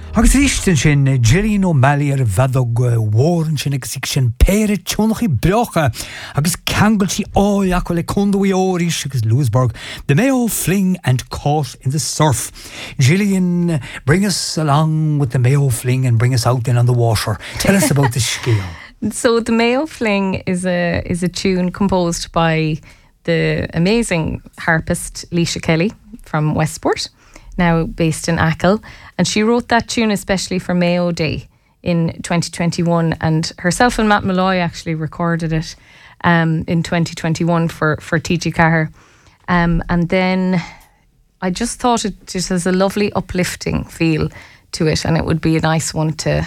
Agus rístan sin Gillian O'Malley bhedog mhóran sin agus sin péire tionach I brecha agus cangal sí áileach le condaí óris agus Lewisburg, the Mayo Fling and Caught in the Surf. Gillian, bring us along with the Mayo Fling and bring us out then on the water. Tell us about the scale. So the Mayo Fling is a tune composed by the amazing harpist Leisha Kelly from Westport, now based in Achill, and she wrote that tune especially for Mayo Day in 2021, and herself and Matt Malloy actually recorded it in 2021 for TG Cahir, and then I just thought it just has a lovely uplifting feel to it, and it would be a nice one to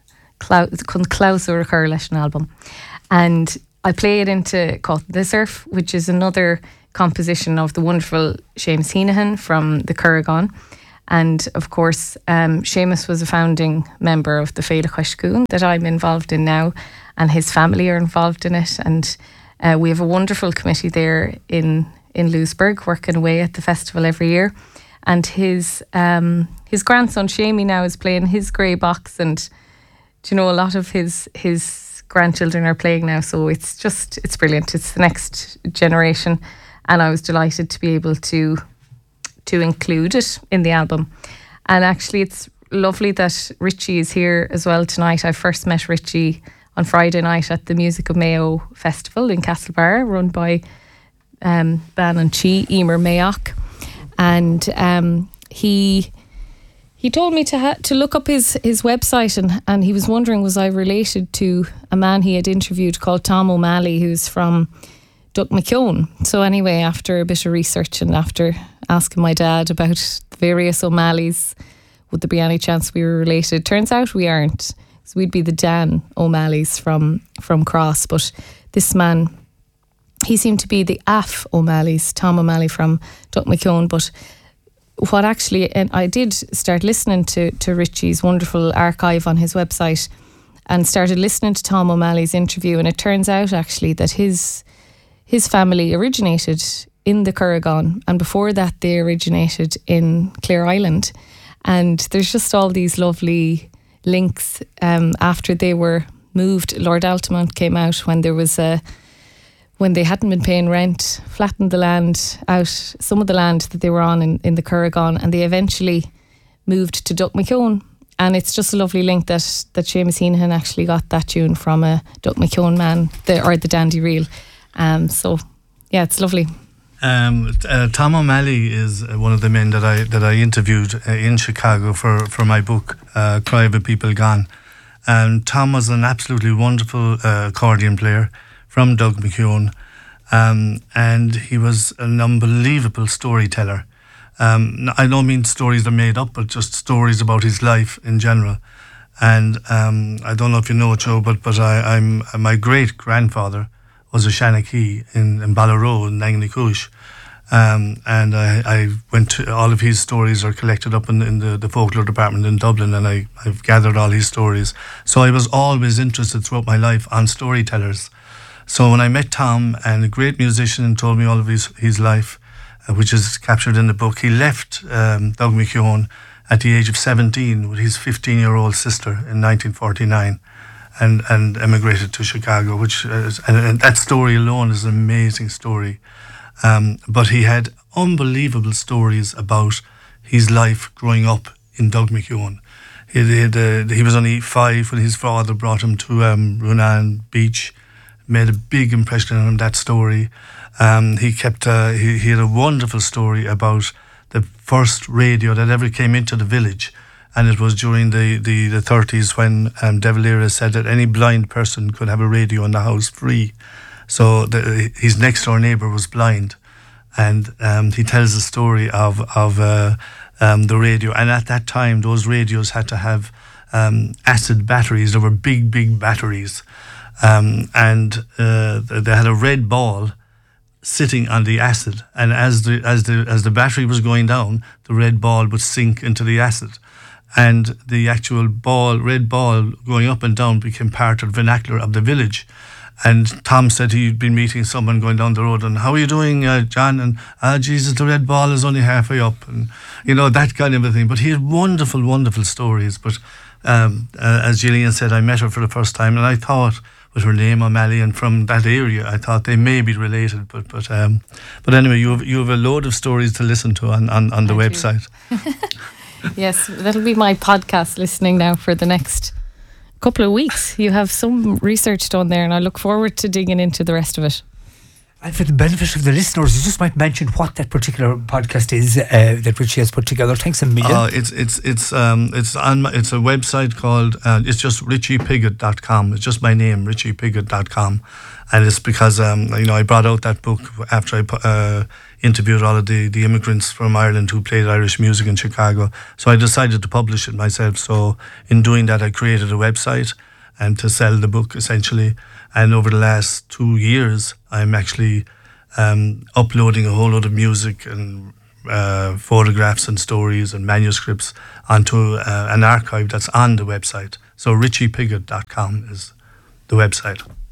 close or occur leis an album. And I play it into Caught in the Surf, which is another composition of the wonderful Seamus Heenahan from the Curragon. And of course, Seamus was a founding member of the Féile Choisciún that I'm involved in now, and his family are involved in it. And we have a wonderful committee there in Lewisburg working away at the festival every year. And his grandson Shamey now is playing his grey box, and a lot of his grandchildren are playing now, so it's brilliant. It's the next generation, and I was delighted to be able to include it in the album. And actually it's lovely that Richie is here as well tonight. I first met Richie on Friday night at the Music of Mayo Festival in Castlebar, run by Ban and Chi, Emer Mayock, and he told me to look up his website, and he was wondering, was I related to a man he had interviewed called Tom O'Malley, who's from Duckmacone. So anyway, after a bit of research and after asking my dad about the various O'Malleys, would there be any chance we were related? Turns out we aren't. So we'd be the Dan O'Malleys from Cross, but this man, he seemed to be the Af O'Malleys, Tom O'Malley from Duckmacone. But what actually, and I did start listening to Richie's wonderful archive on his website and started listening to Tom O'Malley's interview, and it turns out actually that his family originated in the Curragon, and before that they originated in Clare Island. And there's just all these lovely links. After they were moved, Lord Altamont came out when they hadn't been paying rent, flattened the land out, some of the land that they were on in the Curragon, and they eventually moved to Duckmacone. And it's just a lovely link that Seamus Heenahan actually got that tune from a Duckmacone man, the Dandy Reel. So yeah, it's lovely. Tom O'Malley is one of the men that I interviewed in Chicago for my book, Cry of a People Gone. Tom was an absolutely wonderful accordion player from Duckmacone, and he was an unbelievable storyteller. I don't mean stories that are made up, but just stories about his life in general. And I don't know if you know it, Joe, but my great grandfather was a Shanachie in Ballarroe in Nanganacoosh. And I went to, all of his stories are collected up in the folklore department in Dublin, and I've gathered all his stories. So I was always interested throughout my life on storytellers. So when I met Tom, and a great musician, and told me all of his life, which is captured in the book, he left Duckmacone at the age of 17 with his 15-year-old sister in 1949. And emigrated to Chicago, which and that story alone is an amazing story. But he had unbelievable stories about his life growing up in Duckmacone. He was only 5 when his father brought him to Runan Beach. Made a big impression on him, that story. He had a wonderful story about the first radio that ever came into the village. And it was during the 30s when De Valera said that any blind person could have a radio in the house free. So his next door neighbour was blind, and he tells the story of the radio. And at that time, those radios had to have acid batteries. They were big batteries, and they had a red ball sitting on the acid. And as the battery was going down, the red ball would sink into the acid. And the actual red ball going up and down became part of the vernacular of the village. And Tom said he'd been meeting someone going down the road, and how are you doing, John? And Jesus, the red ball is only halfway up, and that kind of a thing. But he had wonderful, wonderful stories. But as Gillian said, I met her for the first time, and I thought, with her name O'Malley and from that area, I thought they may be related. But anyway, you have a load of stories to listen to on the website. Yes, that'll be my podcast listening now for the next couple of weeks. You have some research done there, and I look forward to digging into the rest of it. And for the benefit of the listeners, you just might mention what that particular podcast is that Richie has put together. Thanks a million. It's a website called it's just richiepiggott.com. It's just my name, richiepiggott.com, and it's because I brought out that book after I interviewed all of the immigrants from Ireland who played Irish music in Chicago. So I decided to publish it myself. So in doing that, I created a website and to sell the book essentially. And over the last 2 years, I'm actually uploading a whole lot of music and photographs and stories and manuscripts onto an archive that's on the website. So richiepiggott.com is the website.